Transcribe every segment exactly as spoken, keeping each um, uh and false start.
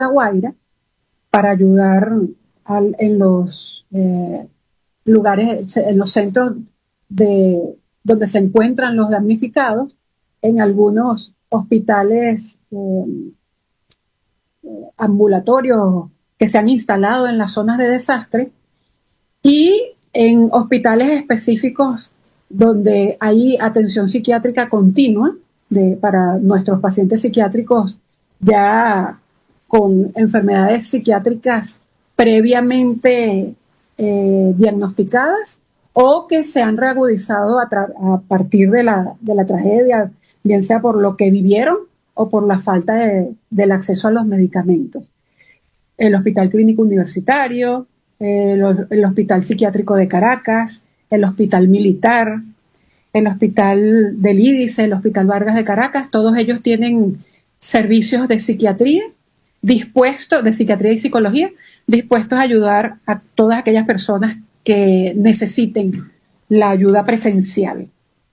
Guaira para ayudar al, en los eh, lugares, en los centros de, donde se encuentran los damnificados, en algunos hospitales eh, ambulatorios que se han instalado en las zonas de desastre y en hospitales específicos donde hay atención psiquiátrica continua de, para nuestros pacientes psiquiátricos ya con enfermedades psiquiátricas previamente eh, diagnosticadas o que se han reagudizado a, a partir de la, de la tragedia, bien sea por lo que vivieron o por la falta de, del acceso a los medicamentos. El Hospital Clínico Universitario, eh, el, el Hospital Psiquiátrico de Caracas, el Hospital Militar, el Hospital del Ídice, el Hospital Vargas de Caracas, todos ellos tienen servicios de psiquiatría dispuestos, de psiquiatría y psicología, dispuestos a ayudar a todas aquellas personas que necesiten la ayuda presencial.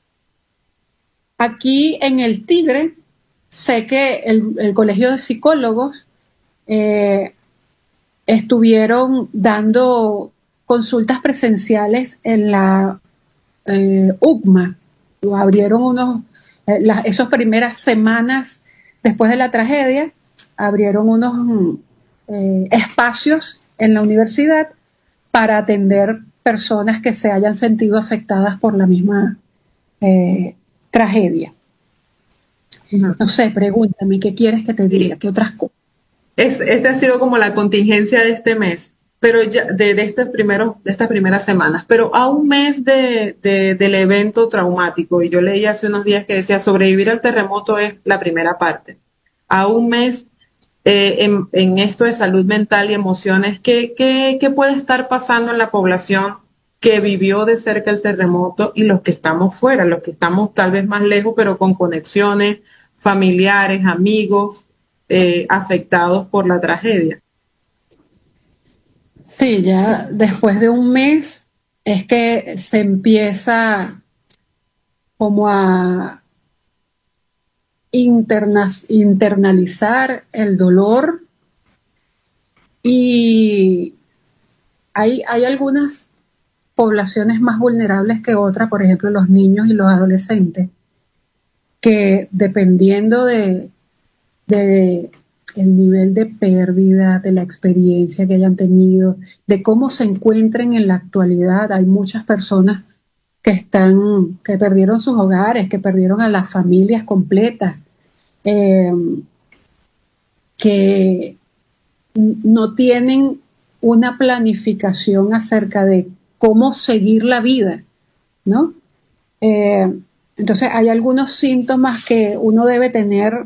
Aquí en el Tigre, sé que el, el Colegio de Psicólogos eh, estuvieron dando consultas presenciales en la eh, U C M A. Abrieron unos, eh, las, esas primeras semanas después de la tragedia, abrieron unos eh, espacios en la universidad para atender personas que se hayan sentido afectadas por la misma eh, tragedia. No sé, pregúntame, ¿qué quieres que te diga? ¿Qué otras cosas? Es, esta ha sido como la contingencia de este mes, pero ya de, de, este primero, de estas primeras semanas, pero a un mes de, de, del evento traumático, y yo leí hace unos días que decía sobrevivir al terremoto es la primera parte. A un mes eh, en, en esto de salud mental y emociones, ¿qué, qué, ¿qué puede estar pasando en la población que vivió de cerca el terremoto y los que estamos fuera, los que estamos tal vez más lejos, pero con conexiones familiares, amigos, eh, afectados por la tragedia? Sí, ya después de un mes es que se empieza como a interna internalizar el dolor y hay, hay algunas poblaciones más vulnerables que otras, por ejemplo los niños y los adolescentes, que dependiendo de, de el nivel de pérdida, de la experiencia que hayan tenido, de cómo se encuentren en la actualidad, hay muchas personas que están, que perdieron sus hogares, que perdieron a las familias completas, eh, que no tienen una planificación acerca de cómo seguir la vida, ¿no? Eh, entonces hay algunos síntomas que uno debe tener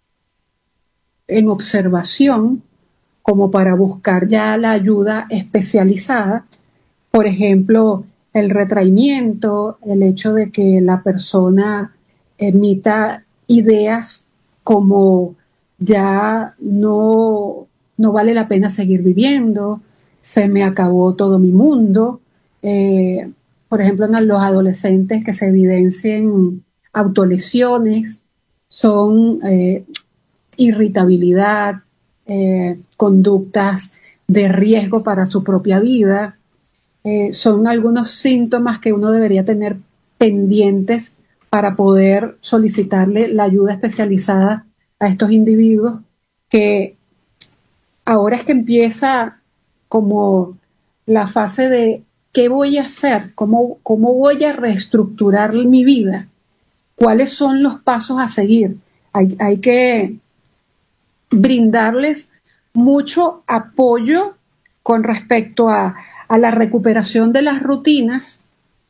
en observación como para buscar ya la ayuda especializada. Por ejemplo, el retraimiento, el hecho de que la persona emita ideas como ya no, no vale la pena seguir viviendo, se me acabó todo mi mundo. Eh, por ejemplo, en los adolescentes que se evidencien autolesiones, son eh, irritabilidad, eh, conductas de riesgo para su propia vida. Eh, son algunos síntomas que uno debería tener pendientes para poder solicitarle la ayuda especializada a estos individuos, que ahora es que empieza como la fase de qué voy a hacer, cómo, cómo voy a reestructurar mi vida, cuáles son los pasos a seguir. Hay, hay que brindarles mucho apoyo con respecto a, a la recuperación de las rutinas,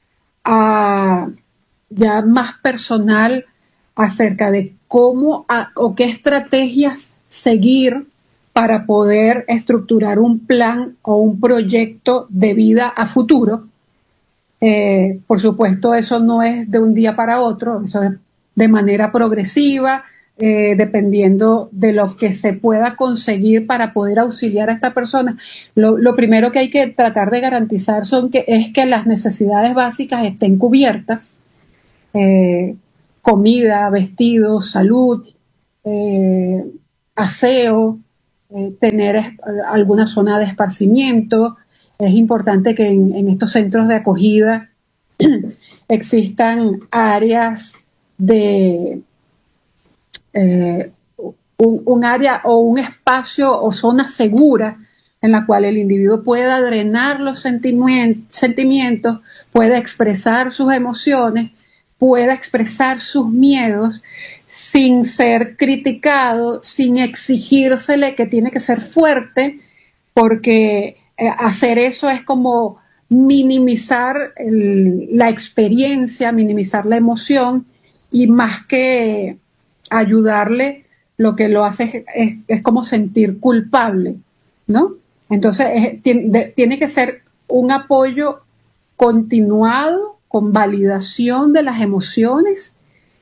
a ya más personal acerca de cómo a, o qué estrategias seguir para poder estructurar un plan o un proyecto de vida a futuro. Eh, por supuesto, eso no es de un día para otro, eso es de manera progresiva, Eh, dependiendo de lo que se pueda conseguir para poder auxiliar a esta persona. Lo, lo primero que hay que tratar de garantizar son que, es que las necesidades básicas estén cubiertas, eh, comida, vestido, salud, eh, aseo, eh, tener es, alguna zona de esparcimiento. Es importante que en, en estos centros de acogida existan áreas de eh, un, un área o un espacio o zona segura en la cual el individuo pueda drenar los sentimientos, sentimientos, pueda expresar sus emociones, pueda expresar sus miedos sin ser criticado, sin exigírsele que tiene que ser fuerte, porque eh, hacer eso es como minimizar el, la experiencia, minimizar la emoción, y más que ayudarle, lo que lo hace es, es, es como sentir culpable, ¿no? Entonces, es, tiene, tiene que ser un apoyo continuado, con validación de las emociones.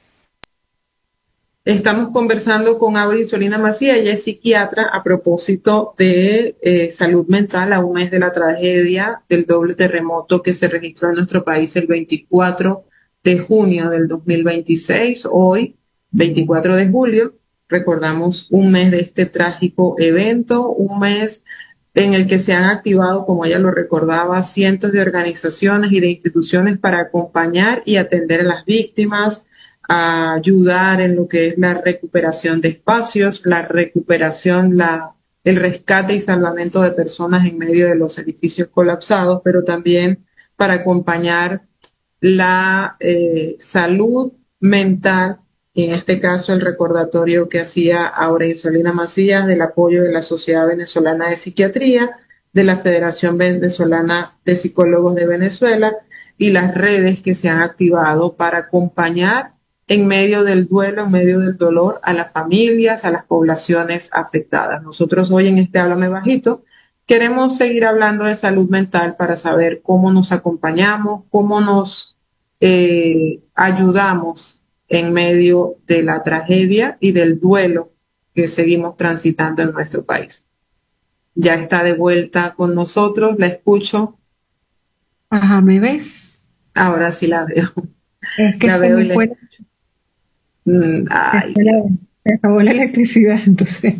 Estamos conversando con Aura Insolina Macías, ella es psiquiatra, a propósito de eh, salud mental a un mes de la tragedia del doble terremoto que se registró en nuestro país el veinticuatro de junio del dos mil veintiséis. Hoy, veinticuatro de julio, recordamos un mes de este trágico evento, un mes en el que se han activado, como ella lo recordaba, cientos de organizaciones y de instituciones para acompañar y atender a las víctimas, a ayudar en lo que es la recuperación de espacios, la recuperación, la, el rescate y salvamento de personas en medio de los edificios colapsados, pero también para acompañar la eh, salud mental, y en este caso el recordatorio que hacía Aura Insolina Macías del apoyo de la Sociedad Venezolana de Psiquiatría, de la Federación Venezolana de Psicólogos de Venezuela y las redes que se han activado para acompañar en medio del duelo, en medio del dolor, a las familias, a las poblaciones afectadas. Nosotros hoy en este Háblame Bajito queremos seguir hablando de salud mental para saber cómo nos acompañamos, cómo nos eh, ayudamos en medio de la tragedia y del duelo que seguimos transitando en nuestro país. Ya está de vuelta con nosotros, la escucho. Ajá, ¿me ves? Ahora sí la veo. Es que la se veo me y fue, le... Ay, se acabó la electricidad, entonces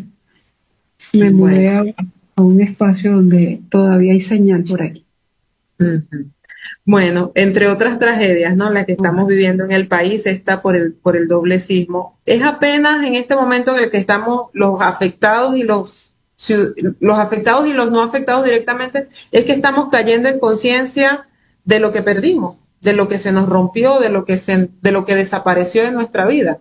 me bueno. mudé a, a un espacio donde todavía hay señal por aquí. Uh-huh. Bueno, entre otras tragedias, ¿no? La que estamos viviendo en el país está por el, por el doble sismo. Es apenas en este momento en el que estamos los afectados y los, los afectados y los no afectados directamente, es que estamos cayendo en conciencia de lo que perdimos, de lo que se nos rompió, de lo que se, de lo que desapareció de nuestra vida.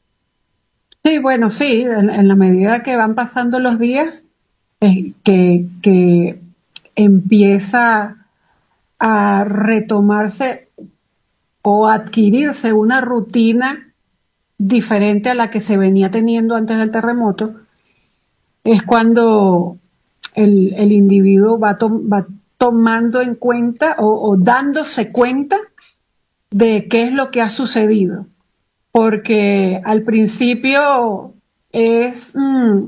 Sí, bueno, sí, en, en la medida que van pasando los días, eh, que, que empieza a retomarse o adquirirse una rutina diferente a la que se venía teniendo antes del terremoto, es cuando el, el individuo va, to, va tomando en cuenta o, o dándose cuenta de qué es lo que ha sucedido. Porque al principio es mmm,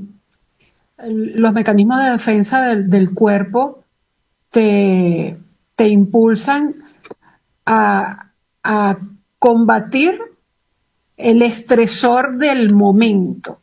los mecanismos de defensa del, del cuerpo te, te impulsan a, a combatir el estresor del momento.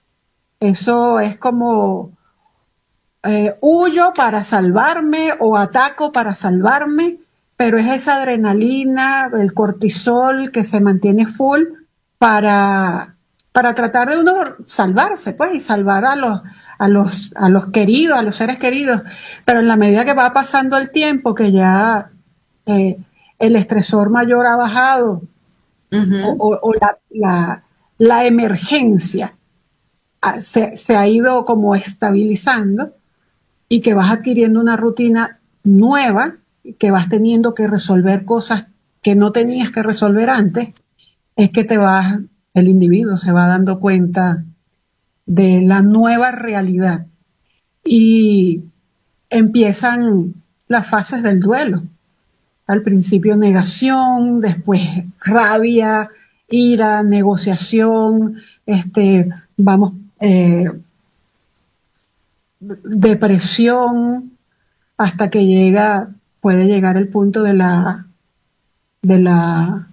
Eso es como eh, huyo para salvarme o ataco para salvarme, pero es esa adrenalina, el cortisol que se mantiene full para, para tratar de uno salvarse, pues, y salvar a los, a los, a los queridos, a los seres queridos. Pero en la medida que va pasando el tiempo, que ya eh, el estresor mayor ha bajado, uh-huh. o, o, o la, la, la emergencia se, se ha ido como estabilizando, y que vas adquiriendo una rutina nueva, que vas teniendo que resolver cosas que no tenías que resolver antes, es que te vas, el individuo se va dando cuenta de la nueva realidad y empiezan las fases del duelo. Al principio negación, después rabia, ira, negociación, este, vamos, eh, depresión, hasta que llega, puede llegar el punto de la, de la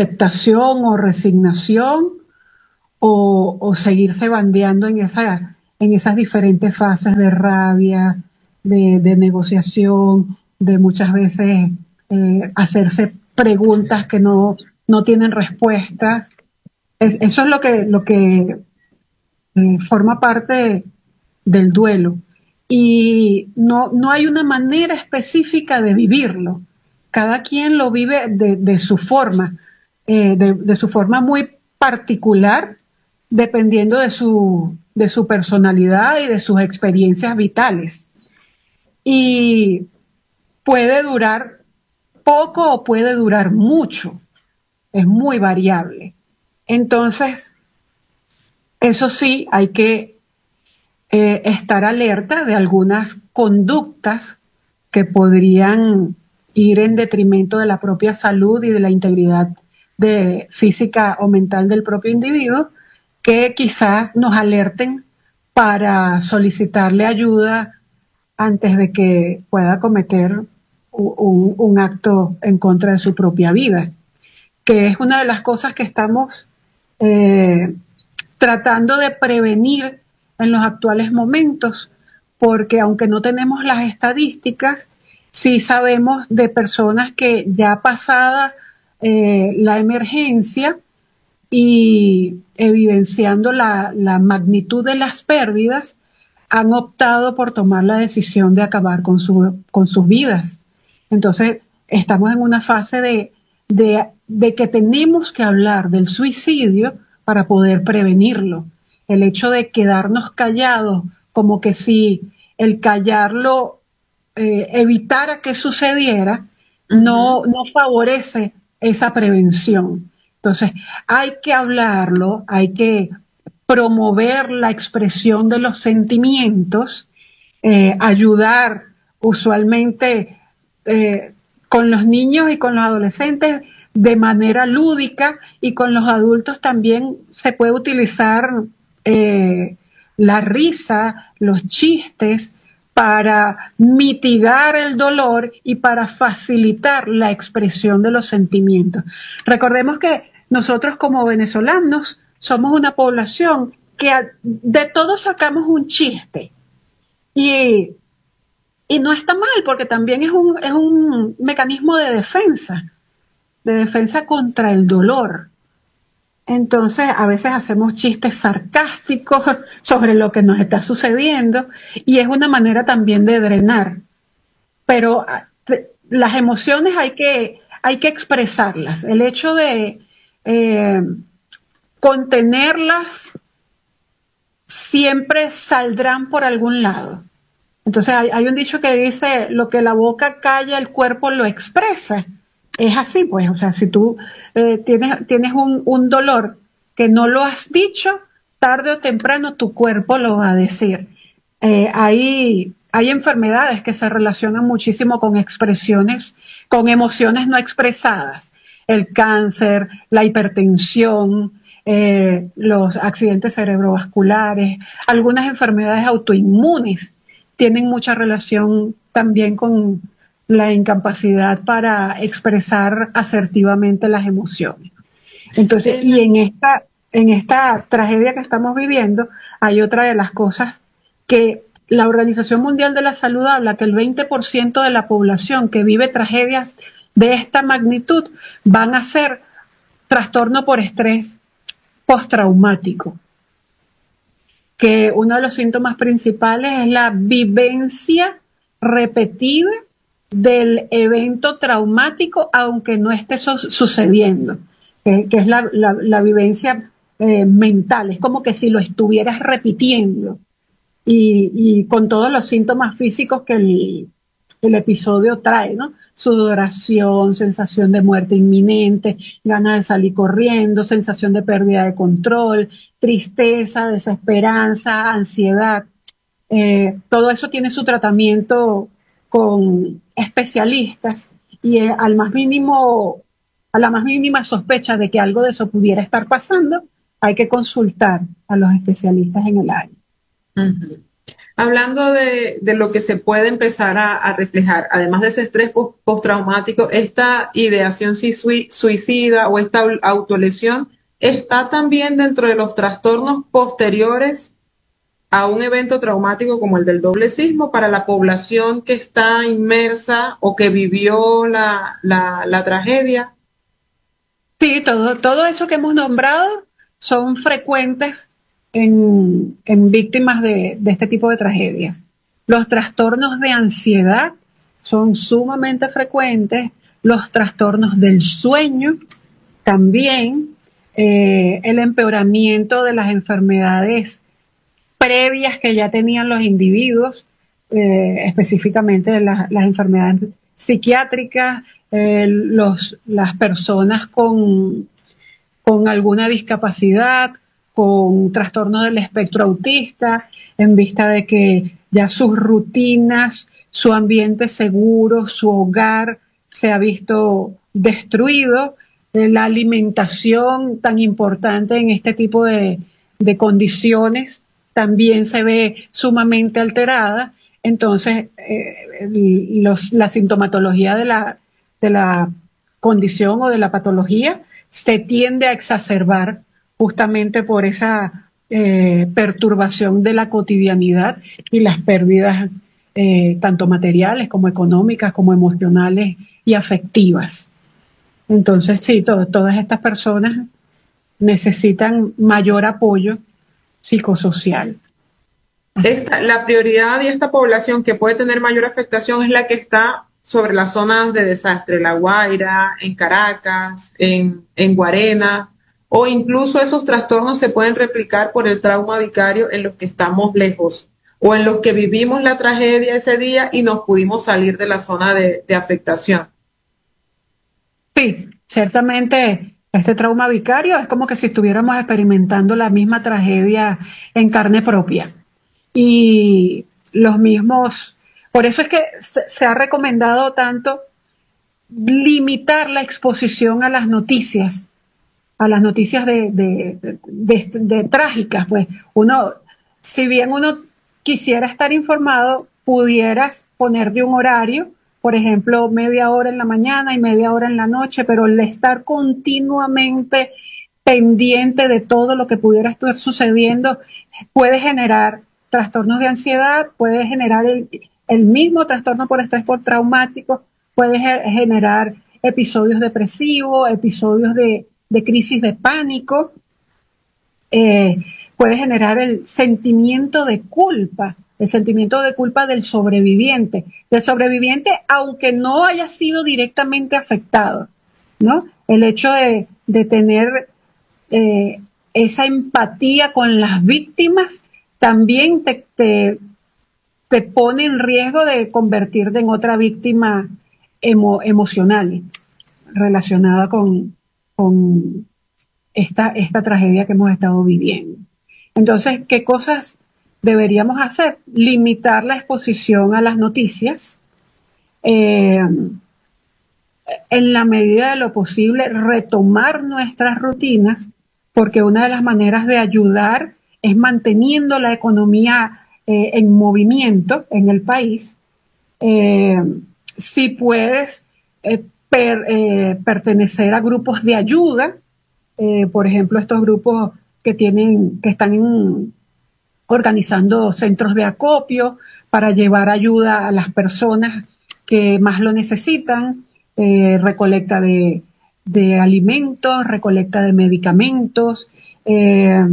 aceptación o resignación, o, o seguirse bandeando en esa, en esas diferentes fases de rabia, de, de negociación, de muchas veces eh, hacerse preguntas que no, no tienen respuestas. Es, eso es lo que, lo que eh, forma parte del duelo. Y no, no hay una manera específica de vivirlo. Cada quien lo vive de, de su forma, eh, de, de su forma muy particular, dependiendo de su, de su personalidad y de sus experiencias vitales. Y puede durar poco o puede durar mucho. Es muy variable. Entonces, eso sí, hay que eh, estar alerta de algunas conductas que podrían ir en detrimento de la propia salud y de la integridad de, física o mental del propio individuo, que quizás nos alerten para solicitarle ayuda antes de que pueda cometer un, un acto en contra de su propia vida, que es una de las cosas que estamos eh, tratando de prevenir en los actuales momentos, porque aunque no tenemos las estadísticas, sí sabemos de personas que ya pasada eh, la emergencia y evidenciando la, la magnitud de las pérdidas, han optado por tomar la decisión de acabar con, su, con sus vidas. Entonces, estamos en una fase de, de, de que tenemos que hablar del suicidio para poder prevenirlo. El hecho de quedarnos callados, como que si el callarlo eh, evitara que sucediera, uh-huh. no, no favorece esa prevención. Entonces, hay que hablarlo, hay que promover la expresión de los sentimientos, eh, ayudar usualmente eh, con los niños y con los adolescentes de manera lúdica, y con los adultos también se puede utilizar eh, la risa, los chistes, para mitigar el dolor y para facilitar la expresión de los sentimientos. Recordemos que nosotros como venezolanos somos una población que de todo sacamos un chiste, y, y no está mal, porque también es un, es un mecanismo de defensa, de defensa contra el dolor. Entonces, a veces hacemos chistes sarcásticos sobre lo que nos está sucediendo, y es una manera también de drenar. Pero te, las emociones hay que, hay que expresarlas. El hecho de eh, contenerlas siempre saldrán por algún lado. Entonces, hay, hay un dicho que dice: lo que la boca calla, el cuerpo lo expresa. Es así, pues, o sea, si tú eh, tienes, tienes un, un dolor que no lo has dicho, tarde o temprano tu cuerpo lo va a decir. Eh, hay, hay enfermedades que se relacionan muchísimo con expresiones, con emociones no expresadas. El cáncer, la hipertensión, eh, los accidentes cerebrovasculares, algunas enfermedades autoinmunes tienen mucha relación también con la incapacidad para expresar asertivamente las emociones. Entonces, y en esta, en esta tragedia que estamos viviendo, hay otra de las cosas que la Organización Mundial de la Salud habla, que el veinte por ciento de la población que vive tragedias de esta magnitud van a ser trastorno por estrés postraumático, que uno de los síntomas principales es la vivencia repetida del evento traumático, aunque no esté so sucediendo, eh, que es la, la, la vivencia eh, mental. Es como que si lo estuvieras repitiendo, y, y con todos los síntomas físicos que el, el episodio trae, ¿no? Sudoración, sensación de muerte inminente, ganas de salir corriendo, sensación de pérdida de control, tristeza, desesperanza, ansiedad. Eh, todo eso tiene su tratamiento con especialistas, y eh, al más mínimo, a la más mínima sospecha de que algo de eso pudiera estar pasando, hay que consultar a los especialistas en el área. Uh-huh. Hablando de, de lo que se puede empezar a, a reflejar, además de ese estrés postraumático, esta ideación suicida o esta autolesión está también dentro de los trastornos posteriores a un evento traumático como el del doble sismo para la población que está inmersa o que vivió la, la, la tragedia? Sí, todo, todo eso que hemos nombrado son frecuentes en, en víctimas de, de este tipo de tragedias. Los trastornos de ansiedad son sumamente frecuentes, los trastornos del sueño también, eh, el empeoramiento de las enfermedades previas que ya tenían los individuos, eh, específicamente las, las enfermedades psiquiátricas, eh, los, las personas con, con alguna discapacidad, con trastornos del espectro autista, en vista de que ya sus rutinas, su ambiente seguro, su hogar se ha visto destruido, eh, la alimentación tan importante en este tipo de, de condiciones también se ve sumamente alterada. Entonces, eh, los, la sintomatología de la, de la condición o de la patología se tiende a exacerbar justamente por esa eh, perturbación de la cotidianidad y las pérdidas eh, tanto materiales como económicas, como emocionales y afectivas. Entonces, sí, to todas estas personas necesitan mayor apoyo psicosocial. Esta, la prioridad de esta población que puede tener mayor afectación es la que está sobre las zonas de desastre, La Guaira, en Caracas, en, en Guarena, o incluso esos trastornos se pueden replicar por el trauma vicario en los que estamos lejos o en los que vivimos la tragedia ese día y nos pudimos salir de la zona de, de afectación. Sí, ciertamente este trauma vicario es como que si estuviéramos experimentando la misma tragedia en carne propia. Y los mismos, por eso es que se ha recomendado tanto limitar la exposición a las noticias, a las noticias de, de, de, de, de trágicas. Pues uno, si bien uno quisiera estar informado, pudieras ponerte un horario, por ejemplo, media hora en la mañana y media hora en la noche, pero el estar continuamente pendiente de todo lo que pudiera estar sucediendo puede generar trastornos de ansiedad, puede generar el, el mismo trastorno por estrés postraumático, puede generar episodios depresivos, episodios de, de crisis de pánico, eh, puede generar el sentimiento de culpa, el sentimiento de culpa del sobreviviente, del sobreviviente aunque no haya sido directamente afectado, ¿no? El hecho de, de tener eh, esa empatía con las víctimas también te, te, te pone en riesgo de convertirte en otra víctima emo, emocional relacionada con, con esta, esta tragedia que hemos estado viviendo. Entonces, ¿qué cosas deberíamos hacer? Limitar la exposición a las noticias, eh, en la medida de lo posible retomar nuestras rutinas, porque una de las maneras de ayudar es manteniendo la economía eh, en movimiento en el país. Eh, si puedes eh, per, eh, pertenecer a grupos de ayuda, eh, por ejemplo, estos grupos que tienen, que están en, organizando centros de acopio para llevar ayuda a las personas que más lo necesitan, eh, recolecta de, de alimentos, recolecta de medicamentos, eh,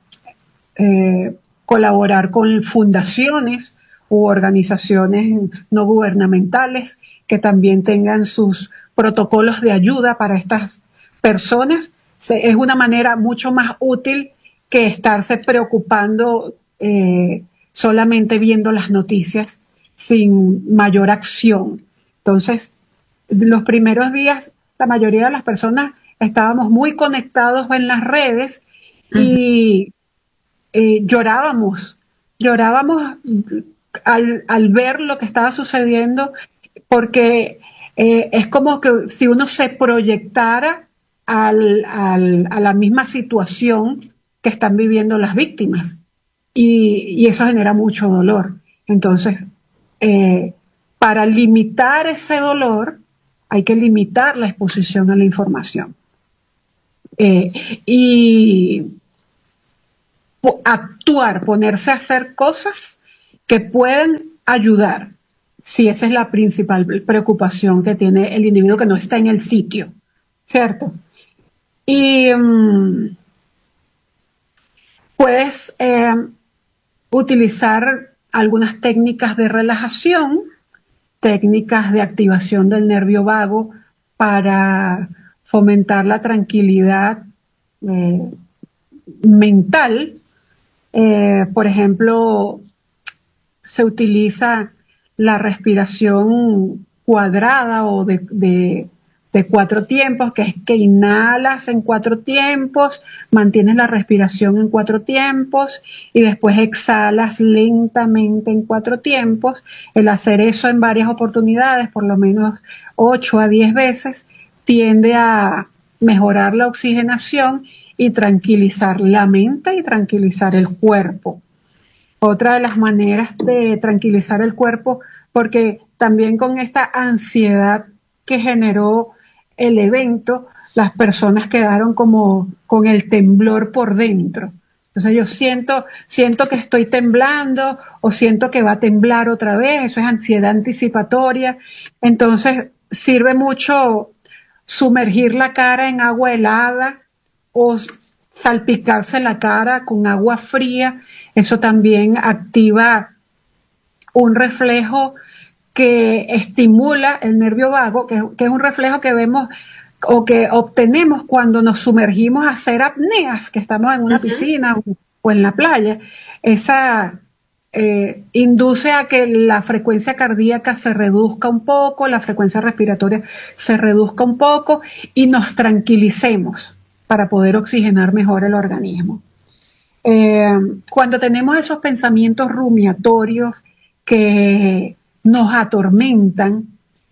Eh, colaborar con fundaciones u organizaciones no gubernamentales que también tengan sus protocolos de ayuda para estas personas. Se, es una manera mucho más útil que estarse preocupando eh, solamente viendo las noticias sin mayor acción. Entonces, los primeros días, la mayoría de las personas estábamos muy conectados en las redes y Eh, llorábamos, llorábamos al, al ver lo que estaba sucediendo, porque eh, es como que si uno se proyectara al, al, a la misma situación que están viviendo las víctimas, y, y eso genera mucho dolor. Entonces, eh, para limitar ese dolor, hay que limitar la exposición a la información. Eh, y actuar, ponerse a hacer cosas que pueden ayudar, si esa es la principal preocupación que tiene el individuo que no está en el sitio, ¿cierto? Y um, puedes eh, utilizar algunas técnicas de relajación, técnicas de activación del nervio vago para fomentar la tranquilidad eh, mental. Eh, por ejemplo, se utiliza la respiración cuadrada o de, de, de cuatro tiempos, que es que inhalas en cuatro tiempos, mantienes la respiración en cuatro tiempos y después exhalas lentamente en cuatro tiempos. El hacer eso en varias oportunidades, por lo menos ocho a diez veces, tiende a mejorar la oxigenación y tranquilizar la mente y tranquilizar el cuerpo. Otra de las maneras de tranquilizar el cuerpo, porque también con esta ansiedad que generó el evento, las personas quedaron como con el temblor por dentro. Entonces yo siento, siento que estoy temblando o siento que va a temblar otra vez, eso es ansiedad anticipatoria. Entonces sirve mucho sumergir la cara en agua helada o salpicarse la cara con agua fría. Eso también activa un reflejo que estimula el nervio vago, que, que es un reflejo que vemos o que obtenemos cuando nos sumergimos a hacer apneas, que estamos en una uh-huh. piscina o, o en la playa. Esa eh, induce a que la frecuencia cardíaca se reduzca un poco, la frecuencia respiratoria se reduzca un poco y nos tranquilicemos para poder oxigenar mejor el organismo. Eh, cuando tenemos esos pensamientos rumiatorios que nos atormentan,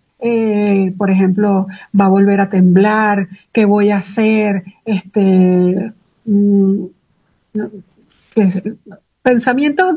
eh, por ejemplo, va a volver a temblar, ¿qué voy a hacer? Este, mm, pensamientos